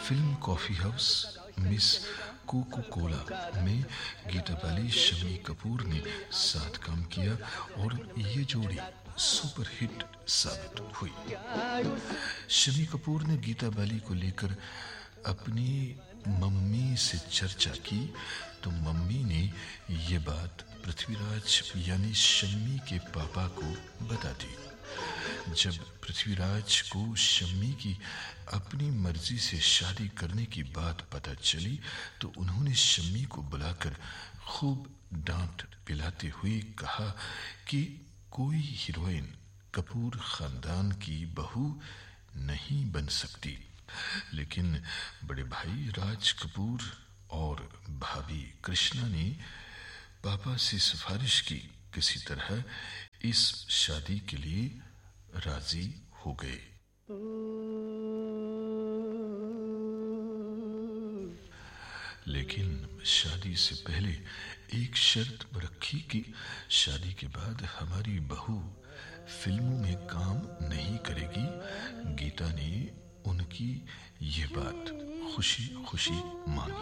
Film coffee house miss cocoa Cola में गीता बाली शम्मी कपूर ने साथ काम किया और ये जोड़ी सुपरहिट साबित हुई। शम्मी कपूर ने गीता बाली को लेकर अपनी मम्मी से चर्चा की तो मम्मी ने ये बात पृथ्वीराज यानी शम्मी के पापा को बता दी। जब पृथ्वीराज को शम्मी की अपनी मर्जी से शादी करने की बात पता चली तो उन्होंने शम्मी को बुलाकर खूब डांट पिलाते हुए कहा कि कोई हीरोइन कपूर खानदान की बहू नहीं बन सकती। लेकिन बड़े भाई राज कपूर और भाभी कृष्णा ने पापा से सिफारिश की, किसी तरह इस शादी के लिए राजी हो गए। लेकिन शादी से पहले एक शर्त रखी कि शादी के बाद हमारी बहू फिल्मों में काम नहीं करेगी। गीता ने उनकी ये बात खुशी खुशी मान ली।